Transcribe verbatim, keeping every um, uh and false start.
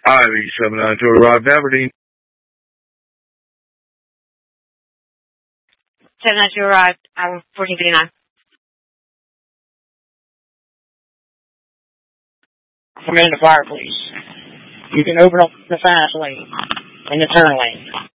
Ivy seven nine two arrived Aberdeen. seven nine two arrived, Iowa fourteen fifty-nine. Come into fire, please. You can open up the fast lane and the turn lane.